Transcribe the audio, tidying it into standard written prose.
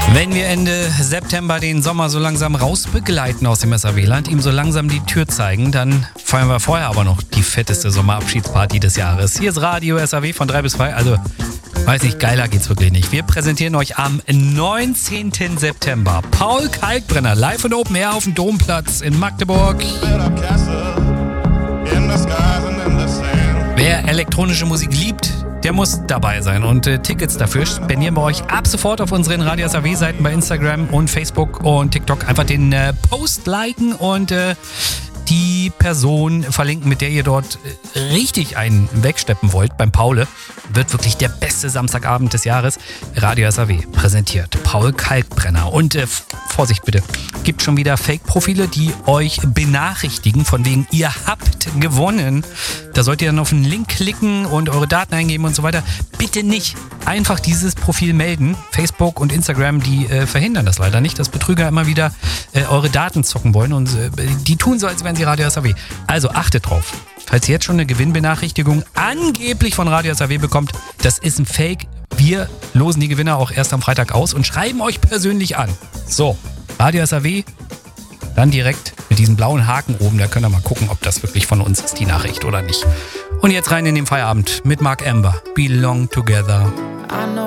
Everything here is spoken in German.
Wenn wir Ende September den Sommer so langsam rausbegleiten aus dem SAW-Land, ihm so langsam die Tür zeigen, dann feiern wir vorher aber noch die fetteste Sommerabschiedsparty des Jahres. Hier ist Radio SAW von 3 bis 2, also weiß nicht, geiler geht's wirklich nicht. Wir präsentieren euch am 19. September Paul Kalkbrenner live und Open Air auf dem Domplatz in Magdeburg. Wer elektronische Musik liebt, der muss dabei sein und Tickets dafür spendieren wir euch ab sofort auf unseren Radio SAW-Seiten bei Instagram und Facebook und TikTok. Einfach den Post liken und die Person verlinken, mit der ihr dort richtig einen wegsteppen wollt beim Paule. Wird wirklich der beste Samstagabend des Jahres. Radio SAW präsentiert Paul Kalkbrenner. Und Vorsicht bitte, gibt schon wieder Fake-Profile, die euch benachrichtigen, von wegen ihr habt gewonnen. Da sollt ihr dann auf einen Link klicken und eure Daten eingeben und so weiter. Bitte nicht einfach dieses Profil melden. Facebook und Instagram, die verhindern das leider nicht, dass Betrüger immer wieder eure Daten zocken wollen und die tun so, als wären sie Radio SAW. Also achtet drauf. Falls ihr jetzt schon eine Gewinnbenachrichtigung angeblich von Radio SAW bekommt, das ist ein Fake. Wir losen die Gewinner auch erst am Freitag aus und schreiben euch persönlich an. So, Radio SAW, dann direkt mit diesem blauen Haken oben. Da könnt ihr mal gucken, ob das wirklich von uns ist, die Nachricht oder nicht. Und jetzt rein in den Feierabend mit Mark Amber. Belong Together. I know